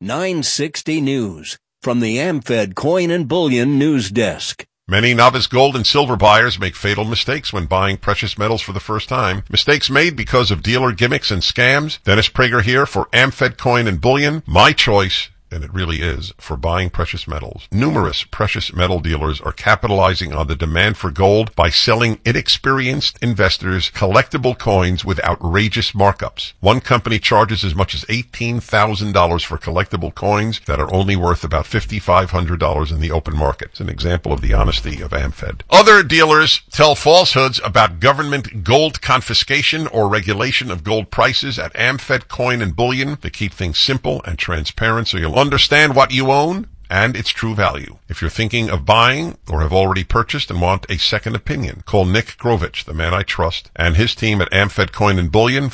960 News from the AmFed Coin and Bullion News Desk. Many novice gold and silver buyers make fatal mistakes when buying precious metals for the first time. Mistakes made because of dealer gimmicks and scams. Dennis Prager here for AmFed Coin and Bullion. My choice, and it really is, for buying precious metals. Numerous precious metal dealers are capitalizing on the demand for gold by selling inexperienced investors collectible coins with outrageous markups. One company charges as much as $18,000 for collectible coins that are only worth about $5,500 in the open market. It's an example of the honesty of AmFed. Other dealers tell falsehoods about government gold confiscation or regulation of gold prices at AmFed Coin and Bullion to keep things simple and transparent so you'll understand what you own and its true value. If you're thinking of buying or have already purchased and want a second opinion, call Nick Grovich, the man I trust, and his team at AmFed Coin and Bullion,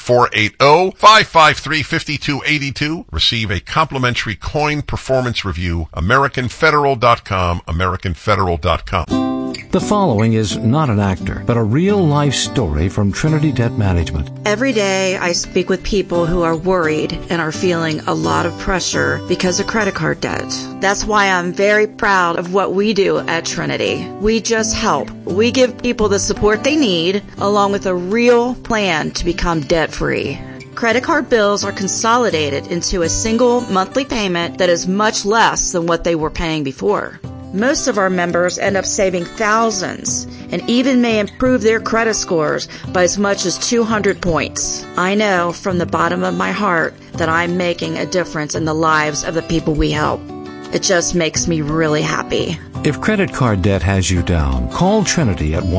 480-553-5282. Receive a complimentary coin performance review, AmericanFederal.com, AmericanFederal.com. The following is not an actor, but a real-life story from Trinity Debt Management. Every day I speak with people who are worried and are feeling a lot of pressure because of credit card debt. That's why I'm very proud of what we do at Trinity. We just help. We give people the support they need, along with a real plan to become debt-free. Credit card bills are consolidated into a single monthly payment that is much less than what they were paying before. Most of our members end up saving thousands and even may improve their credit scores by as much as 200 points. I know from the bottom of my heart that I'm making a difference in the lives of the people we help. It just makes me really happy. If credit card debt has you down, call Trinity at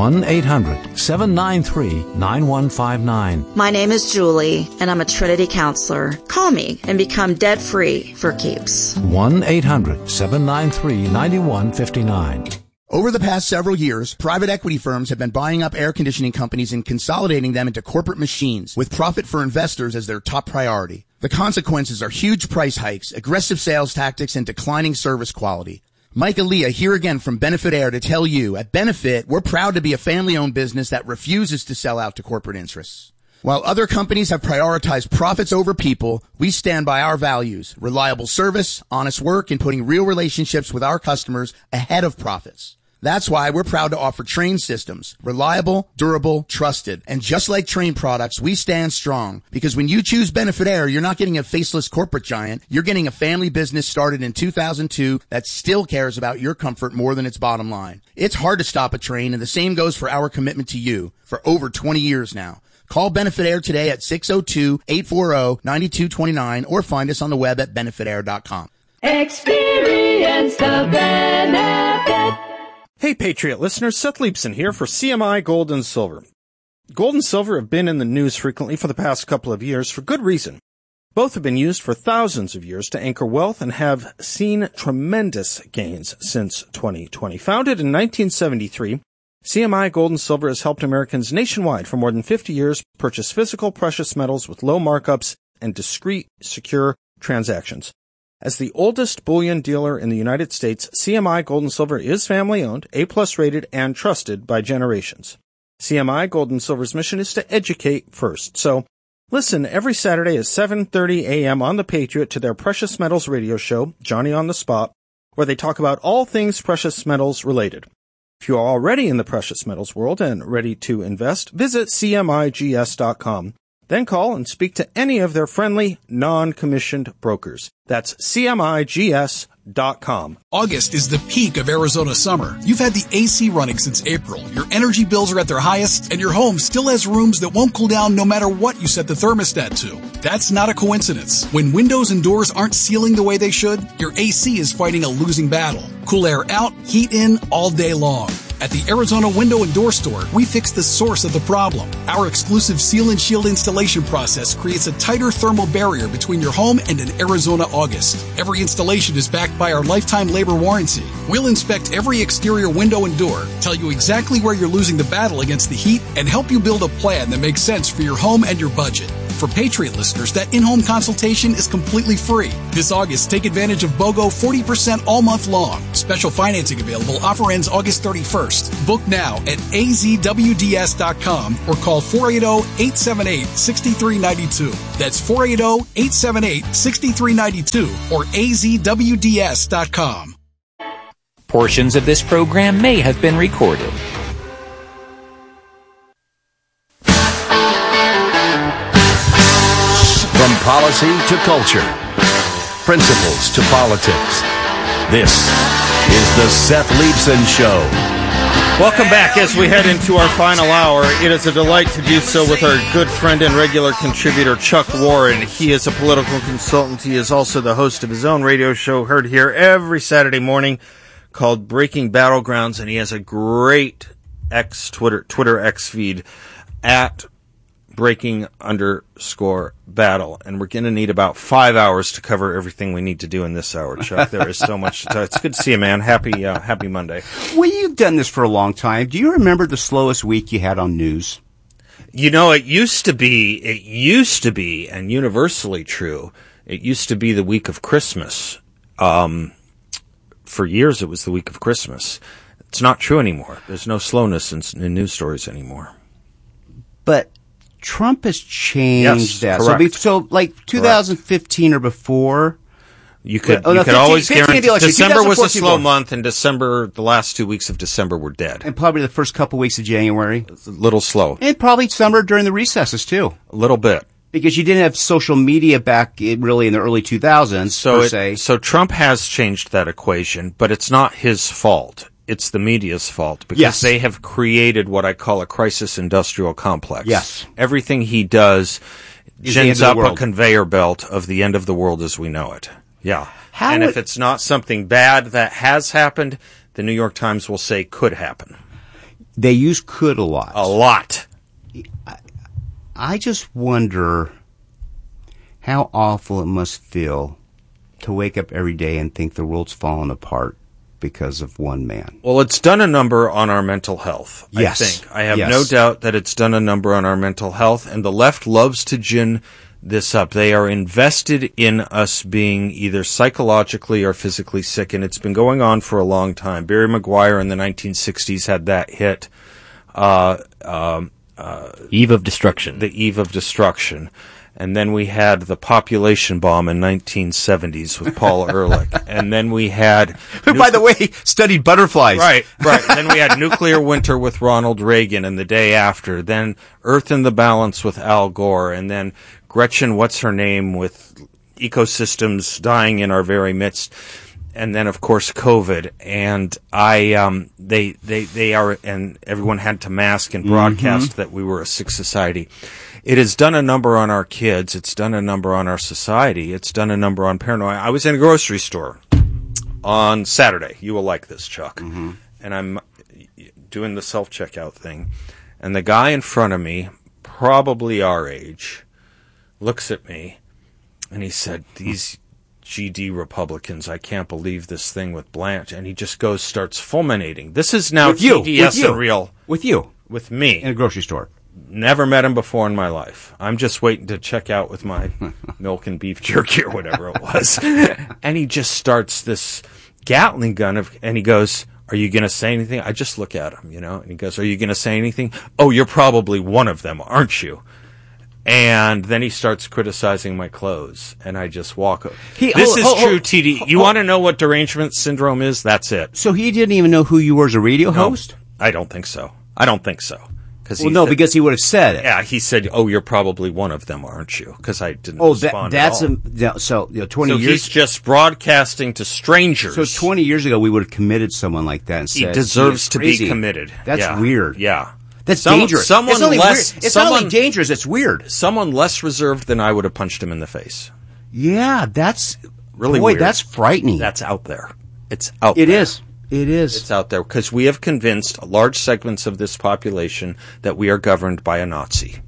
1-800-793-9159. My name is Julie, and I'm a Trinity counselor. Call me and become debt-free for keeps. 1-800-793-9159. Over the past several years, private equity firms have been buying up air conditioning companies and consolidating them into corporate machines, with profit for investors as their top priority. The consequences are huge price hikes, aggressive sales tactics, and declining service quality. Mike Aaliyah here again from Benefit Air to tell you, at Benefit, we're proud to be a family-owned business that refuses to sell out to corporate interests. While other companies have prioritized profits over people, we stand by our values: reliable service, honest work, and putting real relationships with our customers ahead of profits. That's why we're proud to offer Trane systems. Reliable, durable, trusted. And just like Trane products, we stand strong. Because when you choose Benefit Air, you're not getting a faceless corporate giant. You're getting a family business started in 2002 that still cares about your comfort more than its bottom line. It's hard to stop a Trane, and the same goes for our commitment to you for over 20 years now. Call Benefit Air today at 602-840-9229 or find us on the web at benefitair.com. Experience the benefit. Hey, Patriot listeners, Seth Leibson here for CMI Gold and Silver. Gold and silver have been in the news frequently for the past couple of years for good reason. Both have been used for thousands of years to anchor wealth and have seen tremendous gains since 2020. Founded in 1973, CMI Gold and Silver has helped Americans nationwide for more than 50 years purchase physical precious metals with low markups and discreet, secure transactions. As the oldest bullion dealer in the United States, CMI Gold and Silver is family-owned, A+ rated, and trusted by generations. CMI Gold and Silver's mission is to educate first. So, listen every Saturday at 7:30 a.m. on The Patriot to their Precious Metals radio show, Johnny on the Spot, where they talk about all things precious metals related. If you are already in the precious metals world and ready to invest, visit CMIGS.com. Then call and speak to any of their friendly, non-commissioned brokers. That's CMIGS.com. August is the peak of Arizona summer. You've had the AC running since April. Your energy bills are at their highest, and your home still has rooms that won't cool down no matter what you set the thermostat to. That's not a coincidence. When windows and doors aren't sealing the way they should, your AC is fighting a losing battle. Cool air out, heat in all day long. At the Arizona Window and Door Store, we fix the source of the problem. Our exclusive Seal and Shield installation process creates a tighter thermal barrier between your home and an Arizona August. Every installation is backed by our lifetime labor warranty. We'll inspect every exterior window and door, tell you exactly where you're losing the battle against the heat, and help you build a plan that makes sense for your home and your budget. for Patriot listeners that in-home consultation is completely free. This August, take advantage of BOGO 40% all month long. Special financing available. Offer ends August 31st. Book now at azwds.com or call 480-878-6392. That's 480-878-6392 or azwds.com. Portions of this program may have been recorded. From policy to culture, principles to politics, this is the Seth Leibsohn Show. Welcome back as we head into our final hour. It is a delight to do so with our good friend and regular contributor, Chuck Warren. He is a political consultant. He is also the host of his own radio show heard here every Saturday morning called Breaking Battlegrounds, and he has a great Twitter X feed at @breaking_battle, and we're going to need about 5 hours to cover everything we need to do in this hour, Chuck. There is so much to talk. It's good to see you, man. Happy Monday. Well, you've done this for a long time. Do you remember the slowest week you had on news? You know, it used to be, and universally true, it used to be the week of Christmas. For years, it was the week of Christmas. It's not true anymore. There's no slowness in news stories anymore. But Trump has changed that. Correct. So like 2015 or before, you could always guarantee December was a slow month, and the last 2 weeks of December were dead. And probably the first couple weeks of January. A little slow. And probably summer during the recesses too. A little bit. Because you didn't have social media back really in the early 2000s, per se. So Trump has changed that equation, but it's not his fault. It's the media's fault because they have created what I call a crisis industrial complex. Yes. Everything he does gins up a conveyor belt of the end of the world as we know it. Yeah. If it's not something bad that has happened, the New York Times will say could happen. They use could a lot. A lot. I just wonder how awful it must feel to wake up every day and think the world's falling apart because of one man. Well, it's done a number on our mental health, yes. I think. I have no doubt that it's done a number on our mental health, and the left loves to gin this up. They are invested in us being either psychologically or physically sick, and it's been going on for a long time. Barry Maguire in the 1960s had that hit. Eve of Destruction. The Eve of Destruction. And then we had the population bomb in 1970s with Paul Ehrlich. And then we had... Who, by the way, studied butterflies. Right. Then we had nuclear winter with Ronald Reagan, and the day after. Then Earth in the Balance with Al Gore. And then Gretchen, what's her name, with ecosystems dying in our very midst. And then, of course, COVID. And they are, and everyone had to mask and broadcast that we were a sick society. It has done a number on our kids. It's done a number on our society. It's done a number on paranoia. I was in a grocery store on Saturday. You will like this, Chuck. And I'm doing the self-checkout thing. And the guy in front of me, probably our age, looks at me and he said, "These GD Republicans, I can't believe this thing with Blanche." And he just starts fulminating. This is now TDS and real. With you. With me. In a grocery store. Never met him before in my life. I'm just waiting to check out with my milk and beef jerky or whatever it was. And he just starts this Gatling gun and he goes, "Are you going to say anything?" I just look at him, and he goes, "Are you going to say anything?" "Oh, you're probably one of them, aren't you?" And then he starts criticizing my clothes, and I just walk over. This is true TD. You want to know what derangement syndrome is? That's it. So he didn't even know who you were as a radio host? I don't think so. Because he would have said it. Yeah, he said, "Oh, you're probably one of them, aren't you?" Because I didn't respond at all. So 20 years... he's just broadcasting to strangers. So 20 years ago, we would have committed someone like that and said... He deserves to be committed. That's weird. Yeah. That's dangerous. It's not only dangerous, it's weird. Someone less reserved than I would have punched him in the face. Yeah, that's... really weird. That's frightening. That's out there. It's out there. It is. It is. It's out there because we have convinced large segments of this population that we are governed by a Nazi.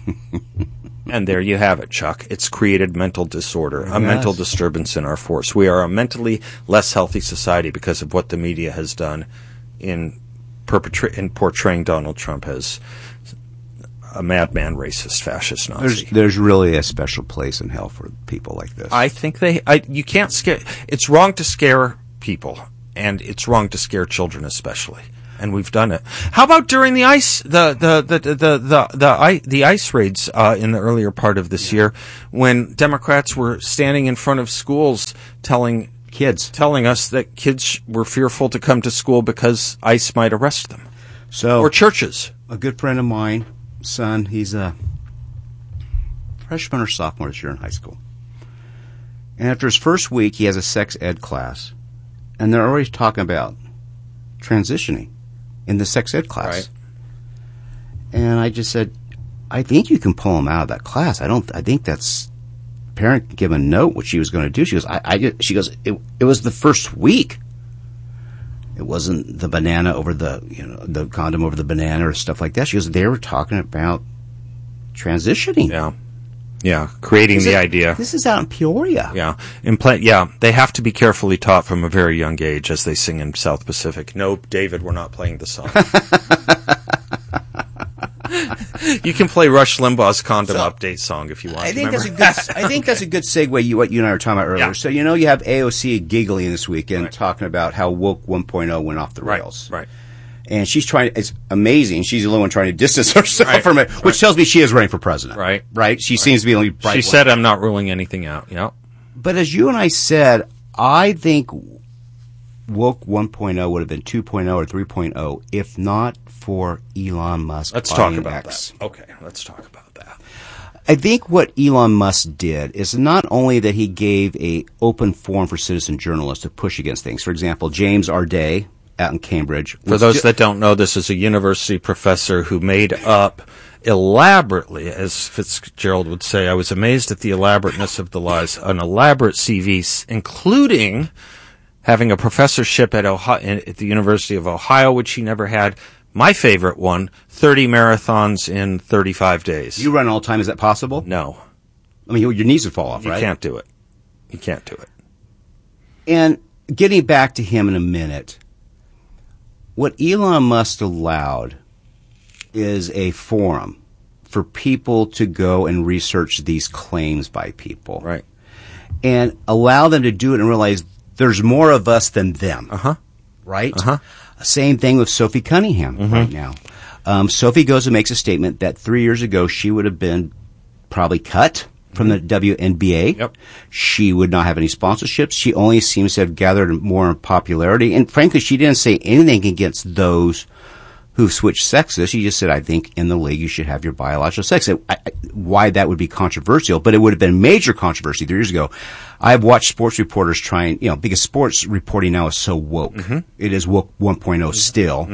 And there you have it, Chuck. It's created mental disorder, a mental disturbance in our force. We are a mentally less healthy society because of what the media has done in portraying Donald Trump as a madman, racist, fascist Nazi. There's really a special place in hell for people like this. I think you can't scare. It's wrong to scare people, and it's wrong to scare children especially. And we've done it. How about during the ice ice raids in the earlier part of this year, when Democrats were standing in front of schools telling us that kids were fearful to come to school because ICE might arrest them. Or churches. A good friend of mine, son, he's a freshman or sophomore this year in high school. And after his first week, he has a sex ed class, and they're already talking about transitioning in the sex ed class. Right. And I just said, I think you can pull him out of that class. I think that's parent can give a note what she was going to do. She goes, it was the first week. It wasn't the banana over the condom over the banana or stuff like that. She goes, they were talking about transitioning. Yeah, creating the idea. This is out in Peoria. Yeah. They have to be carefully taught from a very young age, as they sing in South Pacific. No, David, we're not playing the song. You can play Rush Limbaugh's condom update song if you want. I think that's a good segue. What you and I were talking about earlier. Yeah. So you have AOC giggling this weekend, talking about how woke 1.0 went off the rails. Right. And she's it's amazing. She's the only one trying to distance herself from it, which tells me she is running for president. Right. She seems to be the only bright She said, I'm not ruling anything out. Yeah. But as you and I said, I think woke 1.0 would have been 2.0 or 3.0 if not for Elon Musk. Let's talk about that. Okay, let's talk about that. I think what Elon Musk did is not only that he gave a open forum for citizen journalists to push against things. For example, James Arday out in Cambridge. For those that don't know, this is a university professor who made up elaborately, as Fitzgerald would say, I was amazed at the elaborateness of the lies, an elaborate CV, including having a professorship at the University of Ohio, which he never had. My favorite one, 30 marathons in 35 days. You run all the time. Is that possible? No. I mean, your knees would fall off, right? You can't do it. You can't do it. And getting back to him in a minute, what Elon Musk allowed is a forum for people to go and research these claims by people. Right. And allow them to do it and realize there's more of us than them. Right? Same thing with Sophie Cunningham right now. Sophie goes and makes a statement that 3 years ago she would have been probably cut from the WNBA. Yep. She would not have any sponsorships. She only seems to have gathered more popularity. And frankly, she didn't say anything against those who switched sexes. She just said, I think in the league you should have your biological sex. Why that would be controversial, but it would have been major controversy 3 years ago. I've watched sports reporters trying, because sports reporting now is so woke. It is woke 1.0 still.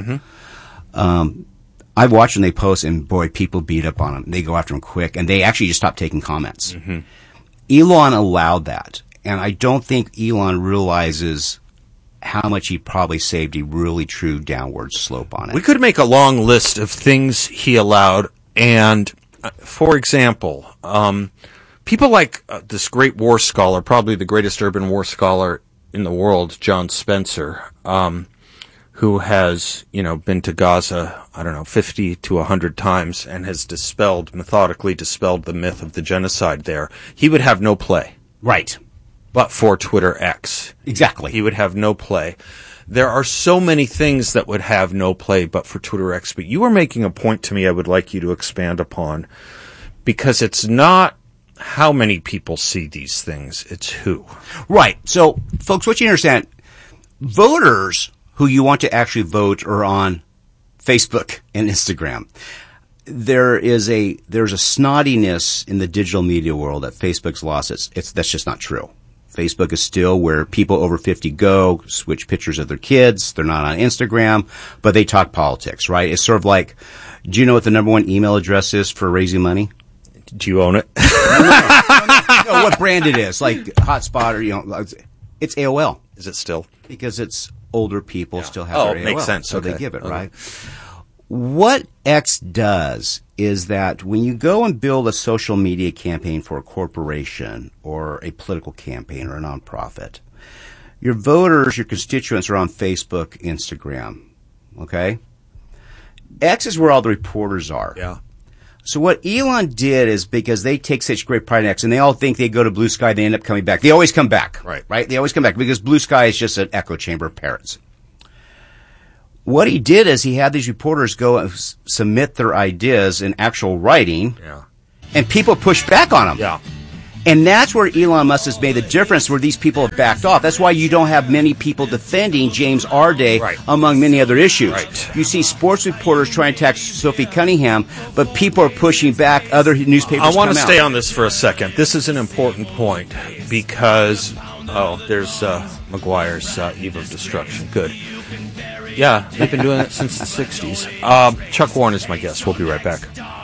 I've watched when they post, and boy, people beat up on them. They go after them quick, and they actually just stop taking comments. Elon allowed that, and I don't think Elon realizes how much he probably saved a really true downward slope on it. We could make a long list of things he allowed, and for example, people like this great war scholar, probably the greatest urban war scholar in the world, John Spencer, who has, been to Gaza, 50 to 100 times and has methodically dispelled the myth of the genocide there. He would have no play. Right. But for Twitter X. Exactly. He would have no play. There are so many things that would have no play but for Twitter X. But you are making a point to me I would like you to expand upon, because it's not how many people see these things, it's who. Right. So, folks, what you understand, voters who you want to actually vote are on Facebook and Instagram. There's a snottiness in the digital media world that Facebook's lost. That's just not true. Facebook is still where people over 50 go, switch pictures of their kids. They're not on Instagram, but they talk politics, right? It's sort of like, do you know what the number one email address is for raising money? Do you own it? No, what brand it is, like Hotspot or, it's AOL. Is it still? Because it's older people still have their AOL. Makes sense. So okay. They give it, right? What X does is that when you go and build a social media campaign for a corporation or a political campaign or a nonprofit, your voters, your constituents are on Facebook, Instagram, okay? X is where all the reporters are. Yeah. So what Elon did is, because they take such great pride in X, and they all think they go to Blue Sky, they end up coming back. They always come back. Right? They always come back because Blue Sky is just an echo chamber of parrots. What he did is he had these reporters go and submit their ideas in actual writing, and people pushed back on them. Yeah. And that's where Elon Musk has made the difference, where these people have backed off. That's why you don't have many people defending James Arday, among many other issues. Right. You see sports reporters trying to attack Sophie Cunningham, but people are pushing back. Other newspapers I want to come stay out. on this for a second. This is an important point because, there's McGuire's Eve of Destruction. Good. Yeah, they've been doing it since the 60s. Chuck Warren is my guest. We'll be right back.